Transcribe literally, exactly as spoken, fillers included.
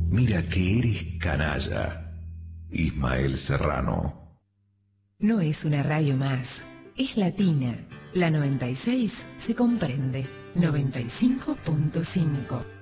Mira que eres canalla. Ismael Serrano. No es una radio más, es latina. La noventa y seis se comprende. noventa y cinco punto cinco.